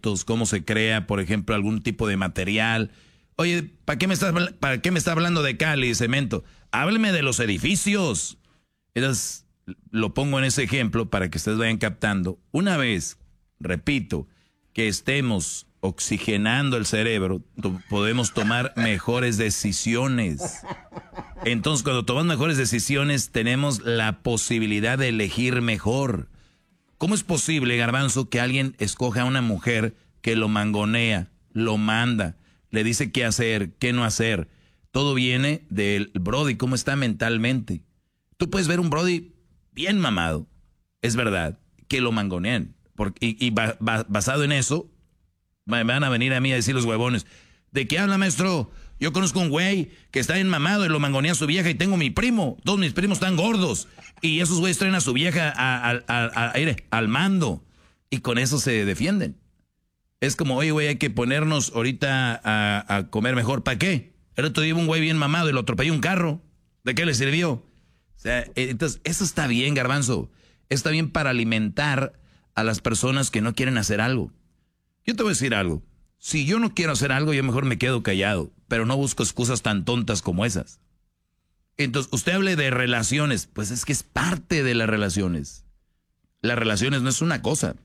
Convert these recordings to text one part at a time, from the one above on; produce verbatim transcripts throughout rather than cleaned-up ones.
elementos, cómo se crea, por ejemplo, algún tipo de material. Oye, ¿para qué me estás, para qué me está hablando de cal y cemento? Hábleme de los edificios. Entonces, lo pongo en ese ejemplo para que ustedes vayan captando. Una vez, repito, que estemos oxigenando el cerebro, to- podemos tomar mejores decisiones. Entonces, cuando tomamos mejores decisiones, tenemos la posibilidad de elegir mejor. ¿Cómo es posible, Garbanzo, que alguien escoja a una mujer que lo mangonea, lo manda, le dice qué hacer, qué no hacer? Todo viene del Brody, cómo está mentalmente. Tú puedes ver un Brody bien mamado, es verdad, que lo mangonean. Porque, y y ba, ba, basado en eso, me van a venir a mí a decir los huevones, ¿de qué habla, maestro? Yo conozco un güey que está bien mamado y lo mangonea a su vieja y tengo mi primo. Todos mis primos están gordos. Y esos güeyes traen a su vieja a, a, a, a, a, al mando. Y con eso se defienden. Es como, oye, güey, hay que ponernos ahorita a, a comer mejor. ¿Para qué? El otro día un güey bien mamado y lo atropelló un carro. ¿De qué le sirvió? O sea, entonces, eso está bien, Garbanzo. Está bien para alimentar a las personas que no quieren hacer algo. Yo te voy a decir algo. Si yo no quiero hacer algo, yo mejor me quedo callado, pero no busco excusas tan tontas como esas. Entonces, usted hable de relaciones, pues es que es parte de las relaciones. Las relaciones no es una cosa.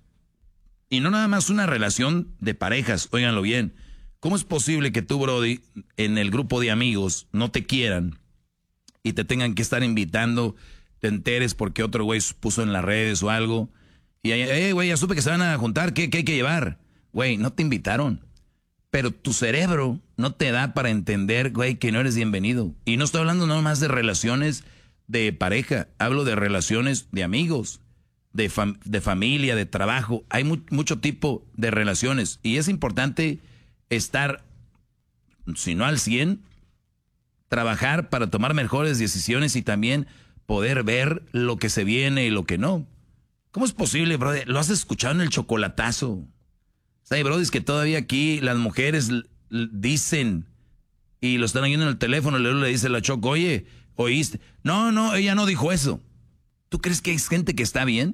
Y no nada más una relación de parejas, óiganlo bien. ¿Cómo es posible que tú, Brody, en el grupo de amigos no te quieran y te tengan que estar invitando, te enteres porque otro güey puso en las redes o algo? Y ahí, eh, güey, ya supe que se van a juntar, ¿qué, qué hay que llevar? Güey, no te invitaron. Pero tu cerebro no te da para entender, güey, que no eres bienvenido. Y no estoy hablando nada más de relaciones de pareja. Hablo de relaciones de amigos, de, fam de familia, de trabajo. Hay mu mucho tipo de relaciones. Y es importante estar, si no al cien, trabajar para tomar mejores decisiones y también poder ver lo que se viene y lo que no. ¿Cómo es posible, brother? Lo has escuchado en el chocolatazo. Hay brodis que todavía aquí las mujeres dicen y lo están oyendo en el teléfono y luego le dice la Choco, oye, ¿oíste? No, no, ella no dijo eso. ¿Tú crees que hay gente que está bien?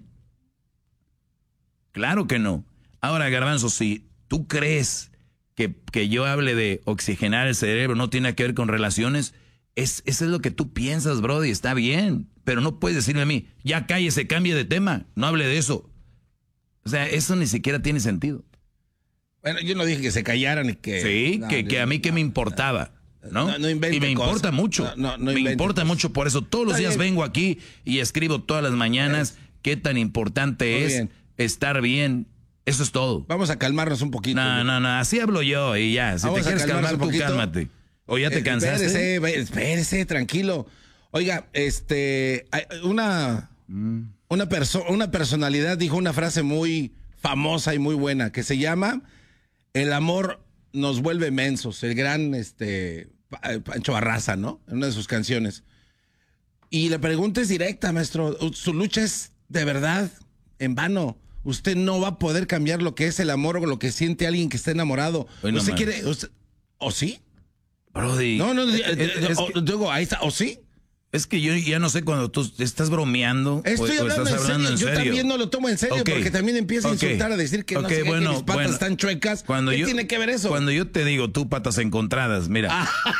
Claro que no. Ahora, Garbanzo, si tú crees que, que yo hable de oxigenar el cerebro no tiene que ver con relaciones, es, eso es lo que tú piensas, brody, está bien. Pero no puedes decirme a mí, ya cállese, cambie de tema, no hable de eso. O sea, eso ni siquiera tiene sentido. Bueno, yo no dije que se callaran y que... Sí, no, que, yo, que a mí no, que me importaba, ¿no? no, no y me importa cosas. mucho, no, no, no me importa cosas. mucho por eso. Todos los Está días bien. vengo aquí y escribo todas las mañanas Es. qué tan importante Muy es bien. estar bien. Eso es todo. Vamos a calmarnos un poquito. No, no, no, así hablo yo y ya. Si Vamos te a quieres calmarnos calmar, un tú poquito. cálmate. ¿O ya te Eh, cansaste? Espérese, espérese, tranquilo. Oiga, este, hay una, mm. una, perso una personalidad dijo una frase muy famosa y muy buena que se llama el amor nos vuelve mensos, el gran este, Pancho Barraza, ¿no? En una de sus canciones. Y la pregunta es directa, maestro. Su lucha es de verdad en vano. Usted no va a poder cambiar lo que es el amor o lo que siente alguien que está enamorado. Hoy no ¿Usted más. quiere? Usted, ¿O sí? Brody. No, no, es, es, o, que, digo, ahí está, ¿o sí? Es que yo ya no sé cuando tú estás bromeando Estoy o, hablando, o estás en hablando serio. en Yo serio. también no lo tomo en serio okay. porque también empieza a okay. insultar, a decir que okay, no sé bueno, qué, que mis patas bueno. están chuecas. Cuando ¿Qué yo, tiene que ver eso? Cuando yo te digo tú patas encontradas, mira.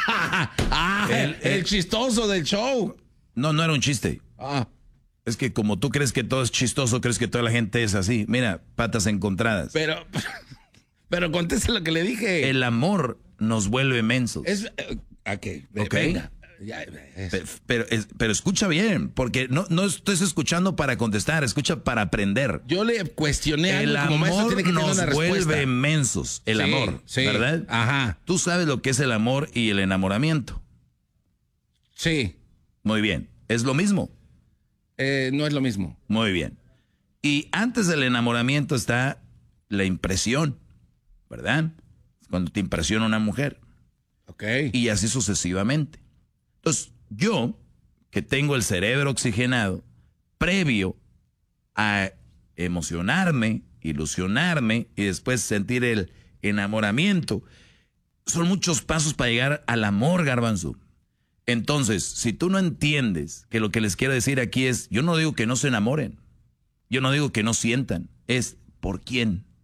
ah, el, el, el chistoso del show. No, no era un chiste. Ah. Es que como tú crees que todo es chistoso, crees que toda la gente es así. Mira, patas encontradas. Pero, pero conteste lo que le dije. El amor nos vuelve mensos. Es, uh, okay, okay. Venga. Ya, pero, pero, pero escucha bien, porque no, no estés escuchando para contestar, escucha para aprender. Yo le cuestioné algo, el como amor maestro tiene que tener nos una vuelve respuesta. mensos, el sí, amor, sí. ¿verdad? Ajá. Tú sabes lo que es el amor y el enamoramiento. Sí. Muy bien, ¿es lo mismo? Eh, no es lo mismo. Muy bien. Y antes del enamoramiento está la impresión, ¿verdad? Cuando te impresiona una mujer. Ok. Y así sucesivamente. Entonces, yo, que tengo el cerebro oxigenado, previo a emocionarme, ilusionarme y después sentir el enamoramiento, son muchos pasos para llegar al amor, Garbanzo. Entonces, si tú no entiendes que lo que les quiero decir aquí es, yo no digo que no se enamoren, yo no digo que no sientan, es ¿por quién?